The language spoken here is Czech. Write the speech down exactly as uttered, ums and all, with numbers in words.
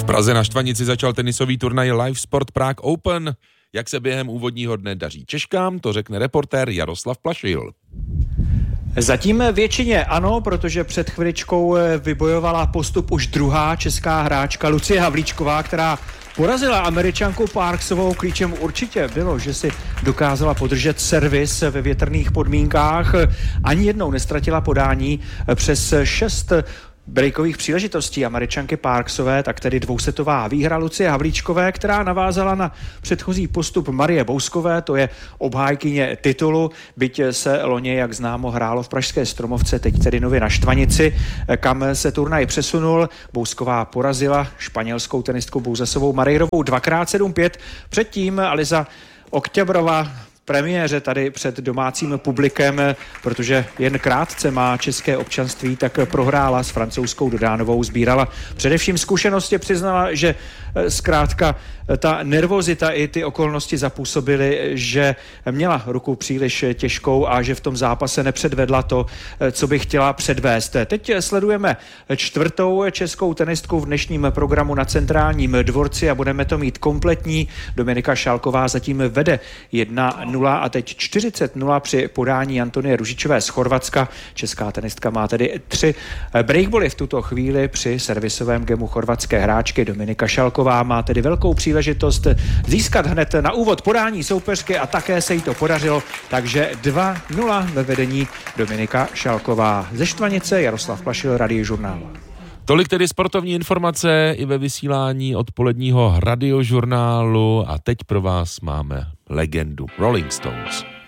V Praze na Štvanici začal tenisový turnaj Live Sport Prague Open. Jak se během úvodního dne daří Češkám, to řekne reportér Jaroslav Plašil. Zatím většině ano, protože před chviličkou vybojovala postup už druhá česká hráčka Lucie Havlíčková, která porazila Američanku Parksovou. Klíčem určitě bylo, že si dokázala podržet servis ve větrných podmínkách. Ani jednou nestratila podání přes šest breakových příležitostí Američanky Parksové, tak tedy dvousetová výhra Lucie Havlíčkové, která navázala na předchozí postup Marie Bouskové, to je obhájkyně titulu, byť se loni, jak známo, hrálo v pražské Stromovce, teď tedy nově na Štvanici, kam se turnaj přesunul. Bousková porazila španělskou tenistku Bouzasovou Marejrovou dvakrát sedm pět, předtím Aliza Okťabrová premiéře tady před domácím publikem, protože jen krátce má české občanství, tak prohrála s francouzskou Dodánovou, sbírala především zkušenosti, přiznala, že zkrátka ta nervozita i ty okolnosti zapůsobily, že měla ruku příliš těžkou a že v tom zápase nepředvedla to, co by chtěla předvést. Teď sledujeme čtvrtou českou tenistku v dnešním programu na Centrálním dvorci a budeme to mít kompletní. Dominika Šálková zatím vede jedna nula a teď čtyřicet nula při podání Antonie Ružičové z Chorvatska. Česká tenistka má tedy tři breakbally v tuto chvíli při servisovém gemu chorvatské hráčky. Dominika Šálková má tedy velkou příležitost získat hned na úvod podání soupeřky a také se jí to podařilo, takže dva nula ve vedení Dominika Šálková. Ze Štvanice Jaroslav Plašil, Radiožurnál. Tolik tedy sportovní informace i ve vysílání odpoledního Radiožurnálu a teď pro vás máme legendu Rolling Stones.